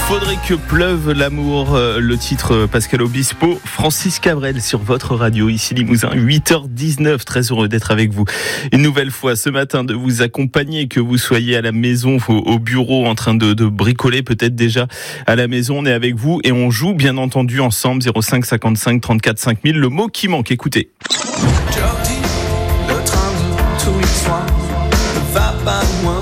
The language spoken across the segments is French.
Faudrait que pleuve l'amour, le titre Pascal Obispo, Francis Cabrel sur votre radio, ici Limousin, 8h19, très heureux d'être avec vous. Une nouvelle fois ce matin, de vous accompagner, que vous soyez à la maison, au bureau, en train de bricoler peut-être déjà à la maison, on est avec vous et on joue bien entendu ensemble, 05 55 34 5000, le mot qui manque, écoutez. Jordi, le train de tous les soirs ne va pas loin.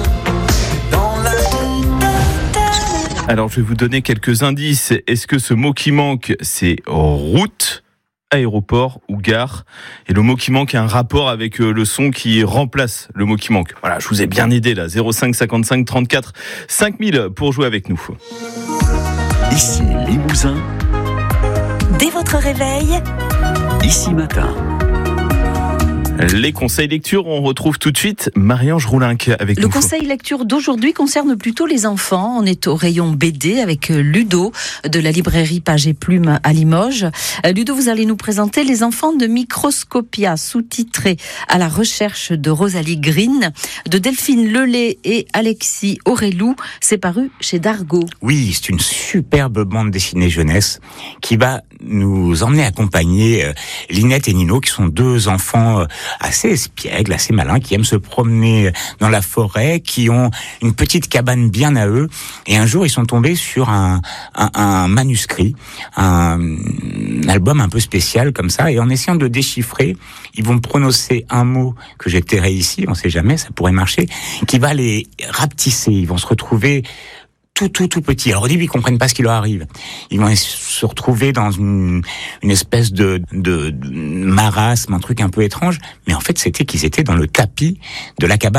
Alors, je vais vous donner quelques indices. Est-ce que ce mot qui manque, c'est route, aéroport ou gare? Et le mot qui manque a un rapport avec le son qui remplace le mot qui manque. Voilà, je vous ai bien aidé là. 05 55 34 5000 pour jouer avec nous. Ici Limousin. Dès votre réveil, Ici Matin. Les conseils lecture, on retrouve tout de suite Marie-Ange Roulinck avec nous. le conseil lecture d'aujourd'hui concerne plutôt les enfants. On est au rayon BD avec Ludo de la librairie Page et Plume à Limoges. Ludo, vous allez nous présenter Les enfants de Microscopia, sous-titré À la recherche de Rosalie Green, de Delphine Lelay et Alexis Aurélou. C'est paru chez Dargaud. Oui, c'est une superbe bande dessinée jeunesse qui va nous emmener accompagner Linette et Nino, qui sont deux enfants assez espiègles, assez malins, qui aiment se promener dans la forêt, qui ont une petite cabane bien à eux. Et un jour, ils sont tombés sur un manuscrit, un album un peu spécial comme ça. Et en essayant de déchiffrer, ils vont prononcer un mot que j'ai terré ici, on sait jamais, ça pourrait marcher, qui va les rapetisser. Ils vont se retrouver tout petit. Alors au début, ils comprennent pas ce qui leur arrive. Ils vont se retrouver dans une espèce de marasme, un truc un peu étrange. Mais en fait, c'était qu'ils étaient dans le tapis de la cabane.